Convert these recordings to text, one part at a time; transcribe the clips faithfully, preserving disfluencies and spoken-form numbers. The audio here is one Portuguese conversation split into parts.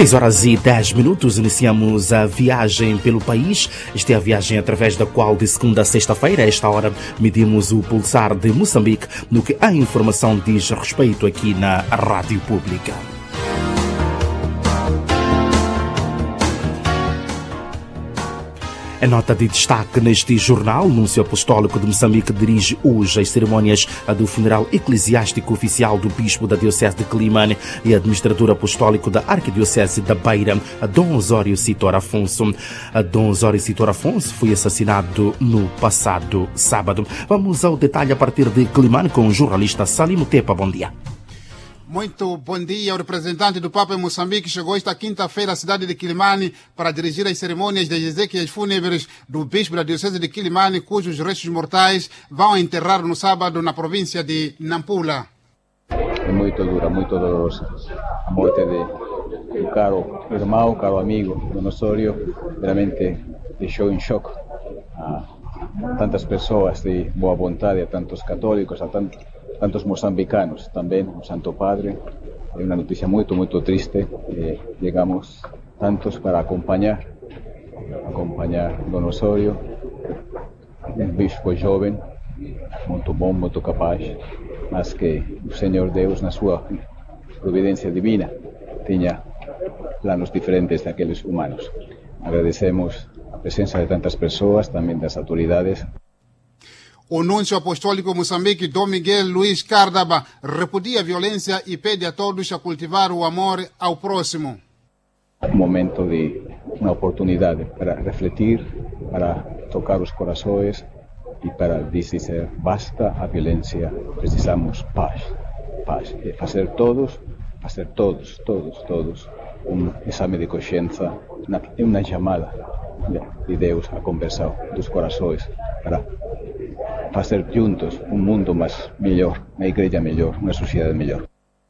seis horas e dez minutos, iniciamos a viagem pelo país. Esta é a viagem através da qual, de segunda a sexta-feira, a esta hora, medimos o pulsar de Moçambique no que a informação diz respeito aqui na Rádio Pública. A nota de destaque neste jornal: o Núncio Apostólico de Moçambique dirige hoje as cerimônias do funeral eclesiástico oficial do Bispo da Diocese de Quelimane e administrador apostólico da Arquidiocese da Beira, Dom Osório Citor Afonso. Dom Osório Citor Afonso foi assassinado no passado sábado. Vamos ao detalhe a partir de Quelimane com o jornalista Salim Tepa. Bom dia. Muito bom dia. O representante do Papa em Moçambique chegou esta quinta-feira à cidade de Quelimane para dirigir as cerimônias das exéquias fúnebres do Bispo da Diocese de Quelimane, cujos restos mortais vão enterrar no sábado na província de Nampula. É muito dura, muito dolorosa. A morte de um caro irmão, caro amigo, Dom Osório, realmente deixou em choque a tantas pessoas de boa vontade, a tantos católicos, a tantos tantos moçambicanos, também o Santo Padre. É uma notícia muito, muito triste. Eh, chegamos tantos para acompanhar, acompanhar Dom Osório, um bispo jovem, muito bom, muito capaz, mas que o Senhor Deus, na sua providência divina, tinha planos diferentes daqueles humanos. Agradecemos a presença de tantas pessoas, também das autoridades. O Núncio Apostólico Moçambique, Dom Miguel Luís Cárdaba, repudia a violência e pede a todos a cultivar o amor ao próximo. Um momento de uma oportunidade para refletir, para tocar os corações e para dizer basta a violência, precisamos paz. Paz. E fazer todos, fazer todos, todos, todos um exame de consciência, uma, uma chamada de Deus à conversão dos corações para fazer juntos um mundo mais melhor, uma igreja melhor, uma sociedade melhor.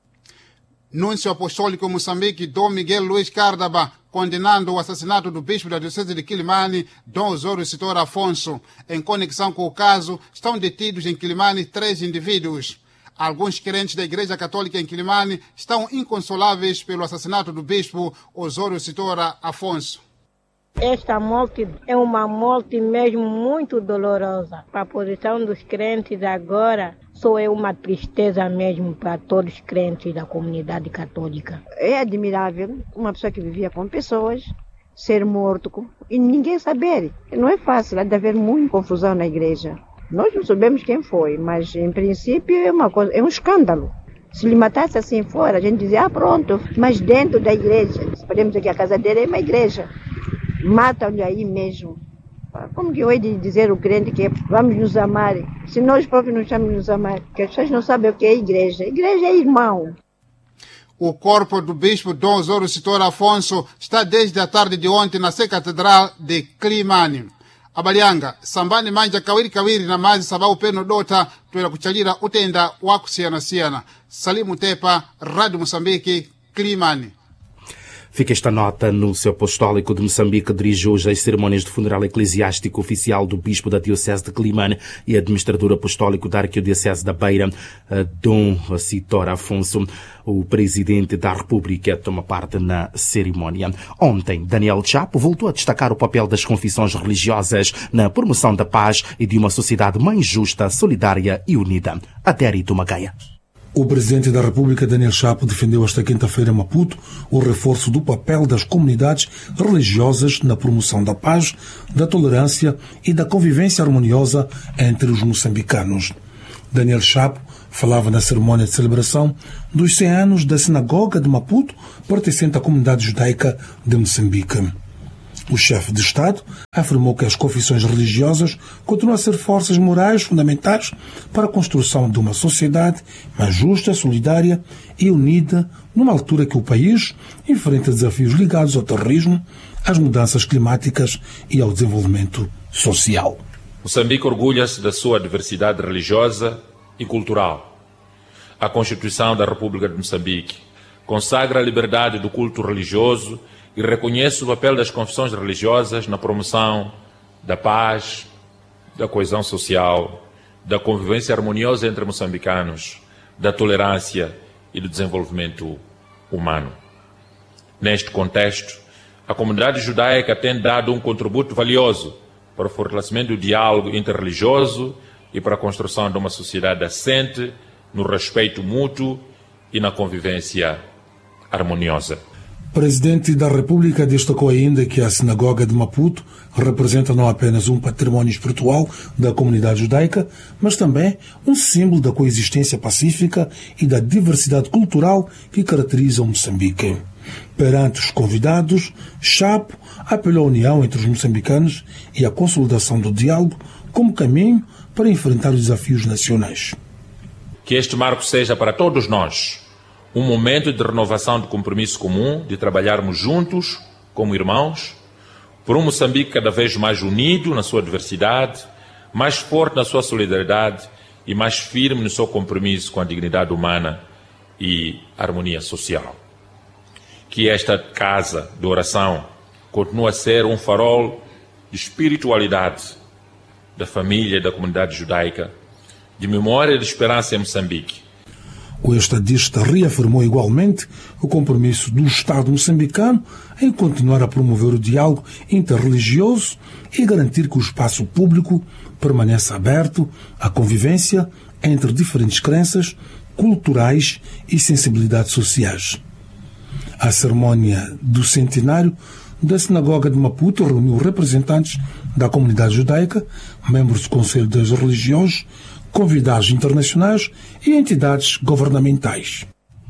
Núncio Apostólico Moçambique, Dom Miguel Luís Cárdaba, condenando o assassinato do bispo da Diocese de Quelimane, Dom Osório Citor Afonso. Em conexão com o caso, estão detidos em Quelimane três indivíduos. Alguns crentes da Igreja Católica em Quelimane estão inconsoláveis pelo assassinato do bispo Osório Citor Afonso. Esta morte é uma morte mesmo muito dolorosa. Para a posição dos crentes agora, só é uma tristeza mesmo para todos os crentes da comunidade católica. É admirável uma pessoa que vivia com pessoas ser morto e ninguém saber. Não é fácil, há de haver muita confusão na igreja. Nós não sabemos quem foi, mas em princípio é, uma coisa, é um escândalo. Se lhe matasse assim fora, a gente dizia, ah pronto, mas dentro da igreja, podemos dizer que a casa dele é uma igreja. Matam-lhe aí mesmo. Como que eu hei de dizer ao crente que vamos nos amar, se nós próprios não estamos nos amar? Porque as pessoas não sabem o que é igreja. Igreja é irmão. O corpo do bispo Dom Osório Citor Afonso está desde a tarde de ontem na Sé Catedral de Quelimane. Abalianga, sambani manja kawiri kawiri na mazi sabau peno dota tuela kuchalira utenda waku siana siana. Salimu Tepa, Rádio Moçambique, Quelimane. Fica esta nota. No Núncio Apostólico de Moçambique dirige hoje as cerimônias de funeral eclesiástico oficial do Bispo da Diocese de Quelimane e administrador apostólico da Arquidiocese da Beira, Dom Citor Afonso. O Presidente da República toma parte na cerimónia. Ontem, Daniel Chapo voltou a destacar o papel das confissões religiosas na promoção da paz e de uma sociedade mais justa, solidária e unida. Adérito Magaia. O Presidente da República, Daniel Chapo, defendeu esta quinta-feira em Maputo o reforço do papel das comunidades religiosas na promoção da paz, da tolerância e da convivência harmoniosa entre os moçambicanos. Daniel Chapo falava na cerimônia de celebração dos cem anos da Sinagoga de Maputo, pertencente à comunidade judaica de Moçambique. O chefe de Estado afirmou que as confissões religiosas continuam a ser forças morais fundamentais para a construção de uma sociedade mais justa, solidária e unida, numa altura que o país enfrenta desafios ligados ao terrorismo, às mudanças climáticas e ao desenvolvimento social. Moçambique orgulha-se da sua diversidade religiosa e cultural. A Constituição da República de Moçambique consagra a liberdade do culto religioso e reconhece o papel das confissões religiosas na promoção da paz, da coesão social, da convivência harmoniosa entre moçambicanos, da tolerância e do desenvolvimento humano. Neste contexto, a comunidade judaica tem dado um contributo valioso para o fortalecimento do diálogo interreligioso e para a construção de uma sociedade assente no respeito mútuo e na convivência harmoniosa. O Presidente da República destacou ainda que a Sinagoga de Maputo representa não apenas um património espiritual da comunidade judaica, mas também um símbolo da coexistência pacífica e da diversidade cultural que caracteriza o Moçambique. Perante os convidados, Chapo apelou à união entre os moçambicanos e a consolidação do diálogo como caminho para enfrentar os desafios nacionais. Que este marco seja para todos nós um momento de renovação do compromisso comum, de trabalharmos juntos, como irmãos, por um Moçambique cada vez mais unido na sua diversidade, mais forte na sua solidariedade e mais firme no seu compromisso com a dignidade humana e harmonia social. Que esta casa de oração continue a ser um farol de espiritualidade da família e da comunidade judaica, de memória e de esperança em Moçambique. O estadista reafirmou igualmente o compromisso do Estado moçambicano em continuar a promover o diálogo interreligioso e garantir que o espaço público permaneça aberto à convivência entre diferentes crenças culturais e sensibilidades sociais. A cerimónia do centenário da Sinagoga de Maputo reuniu representantes da comunidade judaica, membros do Conselho das Religiões, convidados internacionais e entidades governamentais.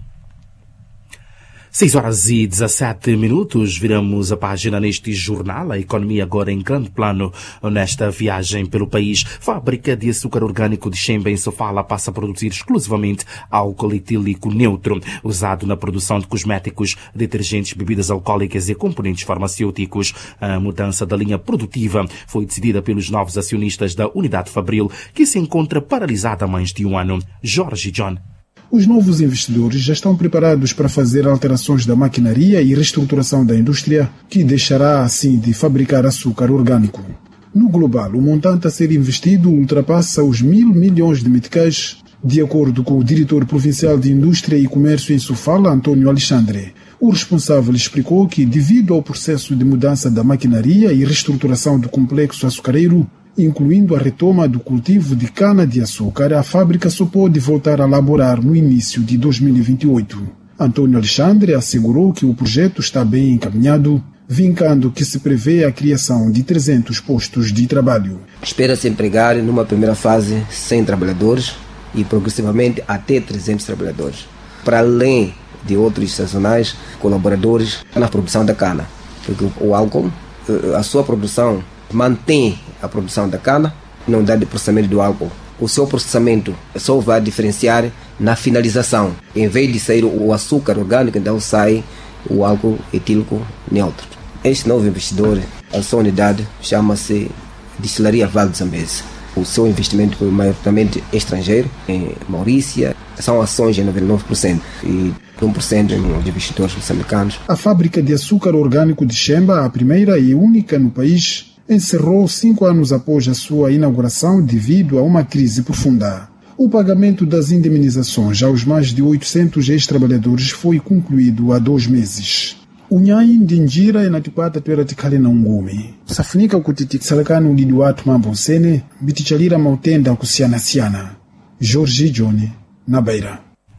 seis horas e dezassete minutos, viramos a página neste jornal. A economia agora em grande plano nesta viagem pelo país. Fábrica de açúcar orgânico de Xemba, em Sofala, passa a produzir exclusivamente álcool etílico neutro, usado na produção de cosméticos, detergentes, bebidas alcoólicas e componentes farmacêuticos. A mudança da linha produtiva foi decidida pelos novos acionistas da unidade Fabril, que se encontra paralisada há mais de um ano. Jorge John. Os novos investidores já estão preparados para fazer alterações da maquinaria e reestruturação da indústria, que deixará assim de fabricar açúcar orgânico. No global, o montante a ser investido ultrapassa os mil milhões de meticais, de acordo com o diretor provincial de Indústria e Comércio em Sofala, Antônio Alexandre. O responsável explicou que, devido ao processo de mudança da maquinaria e reestruturação do complexo açucareiro, incluindo a retoma do cultivo de cana-de-açúcar, a fábrica só pode voltar a elaborar no início de dois mil e vinte e oito. Antônio Alexandre assegurou que o projeto está bem encaminhado, vincando que se prevê a criação de trezentos postos de trabalho. Espera-se empregar, numa primeira fase, cem trabalhadores e progressivamente até trezentos trabalhadores, para além de outros sazonais colaboradores na produção da cana, porque o álcool, a sua produção mantém a produção da cana, não dá de processamento do álcool. O seu processamento só vai diferenciar na finalização. Em vez de sair o açúcar orgânico, então sai o álcool etílico neutro. Este novo investidor, a sua unidade, chama-se Destilaria Vale do Zambeze. O seu investimento foi maioritariamente estrangeiro, em Maurícia, são ações em noventa e nove por cento e um por cento de investidores moçambicanos. A fábrica de açúcar orgânico de Xemba, a primeira e única no país, encerrou cinco anos após a sua inauguração devido a uma crise profunda. O pagamento das indemnizações aos mais de oitocentos ex-trabalhadores foi concluído há dois meses. Unhai Ndinjira enatipata twera tikale na ngumi. Safunika kutiti salakano lidi watu mambo sene, bitichalira mautenda kusiana-siana. Jorge Johnny, na Beira.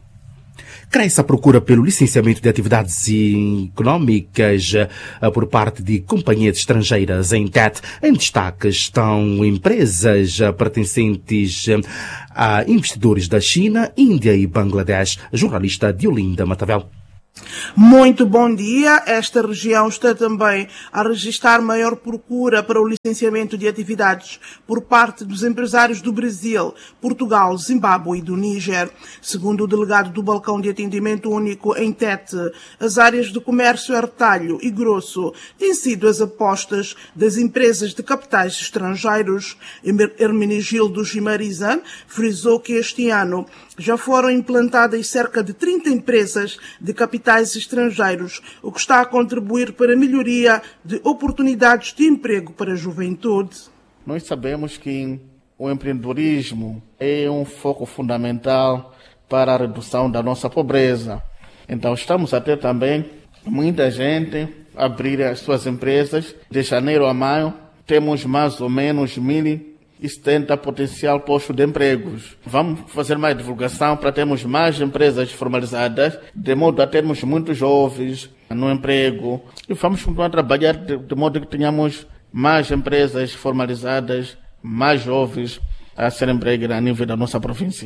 Cresce a procura pelo licenciamento de atividades económicas por parte de companhias estrangeiras em Tete. Em destaque estão empresas pertencentes a investidores da China, Índia e Bangladesh. Jornalista Diolinda Matavel. Muito bom dia. Esta região está também a registrar maior procura para o licenciamento de atividades por parte dos empresários do Brasil, Portugal, Zimbábue e do Níger. Segundo o delegado do Balcão de Atendimento Único em Tete, as áreas de comércio a retalho e grosso têm sido as apostas das empresas de capitais estrangeiros. Hermenegildo Gimarizan frisou que este ano já foram implantadas cerca de trinta empresas de capitais estrangeiros, o que está a contribuir para a melhoria de oportunidades de emprego para a juventude. Nós sabemos que o empreendedorismo é um foco fundamental para a redução da nossa pobreza. Então estamos a ter também muita gente abrir as suas empresas. De janeiro a maio, temos mais ou menos mil e setenta potencial postos de empregos. Vamos fazer mais divulgação para termos mais empresas formalizadas, de modo a termos muitos jovens no emprego. E vamos continuar a trabalhar de, de modo que tenhamos mais empresas formalizadas, mais jovens a serem empregados a nível da nossa província.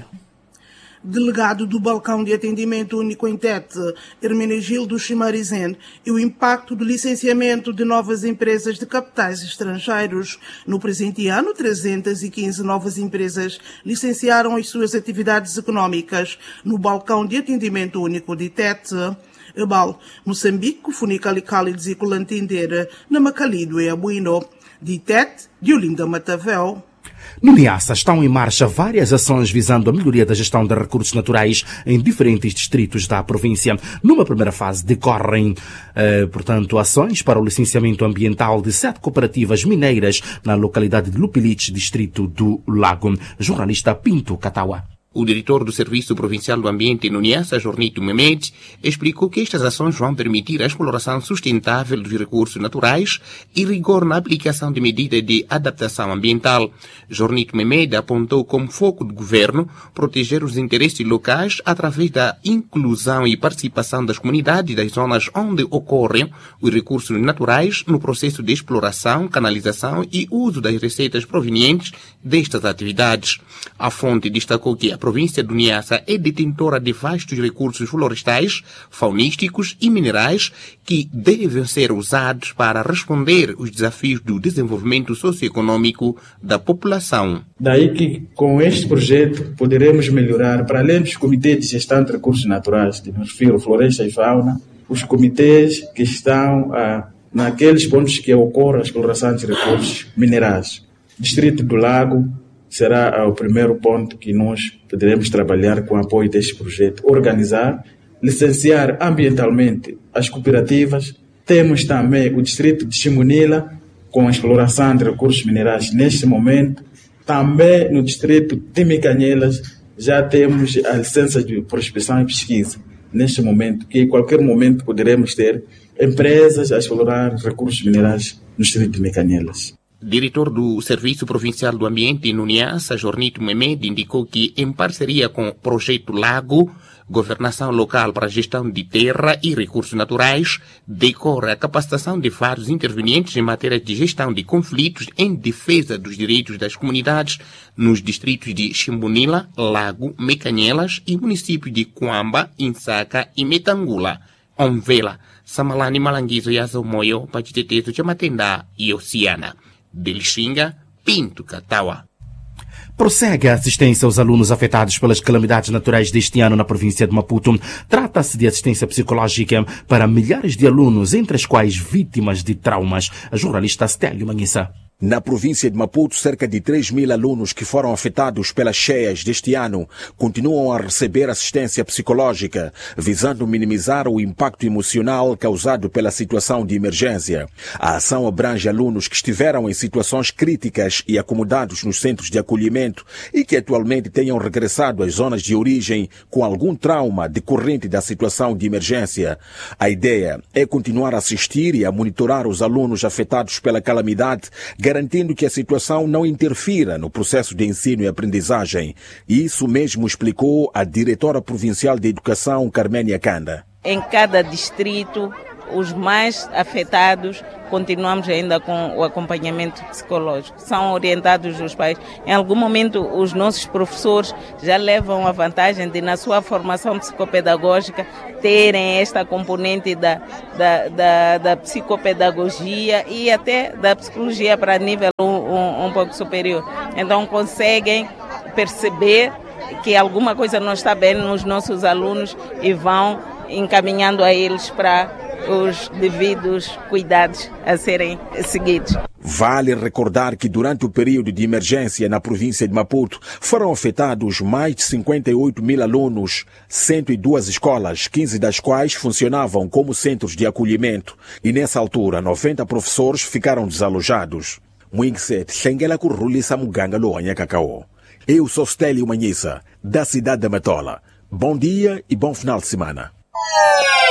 Delegado do Balcão de Atendimento Único em Tete, Hermenegildo Chimarizen, e o impacto do licenciamento de novas empresas de capitais estrangeiros. No presente ano, trezentas e quinze novas empresas licenciaram as suas atividades económicas no Balcão de Atendimento Único de Tete. Ebal, Moçambique, Funicalicali e Ziculantindera, Namacalido e Abuino. De Tete, de Olinda Matavel. No Niassa estão em marcha várias ações visando a melhoria da gestão de recursos naturais em diferentes distritos da província. Numa primeira fase decorrem, eh, portanto, ações para o licenciamento ambiental de sete cooperativas mineiras na localidade de Lupilich, distrito do Lago. Jornalista Pinto Catawa. O diretor do Serviço Provincial do Ambiente no Niassa, Jornito Mehmet, explicou que estas ações vão permitir a exploração sustentável dos recursos naturais e rigor na aplicação de medidas de adaptação ambiental. Jornito Mehmet apontou como foco do governo proteger os interesses locais através da inclusão e participação das comunidades das zonas onde ocorrem os recursos naturais no processo de exploração, canalização e uso das receitas provenientes destas atividades. A fonte destacou que a província do Niassa é detentora de vastos recursos florestais, faunísticos e minerais que devem ser usados para responder aos desafios do desenvolvimento socioeconômico da população. Daí que, com este projeto, poderemos melhorar, para além dos comitês de gestão de recursos naturais, me refiro floresta e fauna, os comitês que estão ah, naqueles pontos que ocorre a exploração de recursos minerais. Distrito do Lago será o primeiro ponto que nós poderemos trabalhar com o apoio deste projeto. Organizar, licenciar ambientalmente as cooperativas. Temos também o distrito de Chimunila, com a exploração de recursos minerais neste momento. Também no distrito de Micanhelas já temos a licença de prospecção e pesquisa. Neste momento, que em qualquer momento poderemos ter empresas a explorar recursos minerais no distrito de Micanhelas. Diretor do Serviço Provincial do Ambiente no Niassa, Jornito Mehmet, indicou que, em parceria com o Projeto Lago, Governação Local para a Gestão de Terra e Recursos Naturais, decorre a capacitação de vários intervenientes em matéria de gestão de conflitos em defesa dos direitos das comunidades nos distritos de Chimbunila, Lago, Mecanhelas e municípios de Cuamba, Insaca e Metangula. Onvela, Samalani Malanguizo e Azomoyo, Pachitetezo, Chamatenda e Oceana. De Lixinga, Pinto Catawa. Prossegue a assistência aos alunos afetados pelas calamidades naturais deste ano na província de Maputo. Trata-se de assistência psicológica para milhares de alunos, entre as quais vítimas de traumas. A jornalista Stélio Manhissa. Na província de Maputo, cerca de três mil alunos que foram afetados pelas cheias deste ano continuam a receber assistência psicológica, visando minimizar o impacto emocional causado pela situação de emergência. A ação abrange alunos que estiveram em situações críticas e acomodados nos centros de acolhimento e que atualmente tenham regressado às zonas de origem com algum trauma decorrente da situação de emergência. A ideia é continuar a assistir e a monitorar os alunos afetados pela calamidade, garantindo que a situação não interfira no processo de ensino e aprendizagem. Isso mesmo explicou a diretora provincial de Educação, Carménia Kanda. Em cada distrito, os mais afetados, continuamos ainda com o acompanhamento psicológico. São orientados os pais. Em algum momento, os nossos professores já levam a vantagem de, na sua formação psicopedagógica, terem esta componente da, da, da, da psicopedagogia e até da psicologia para nível um, um, um pouco superior. Então, conseguem perceber que alguma coisa não está bem nos nossos alunos e vão encaminhando a eles para os devidos cuidados a serem seguidos. Vale recordar que durante o período de emergência na província de Maputo foram afetados mais de cinquenta e oito mil alunos, cento e duas escolas, quinze das quais funcionavam como centros de acolhimento. E nessa altura, noventa professores ficaram desalojados. Eu sou Stélio Manhissa, da cidade da Matola. Bom dia e bom final de semana.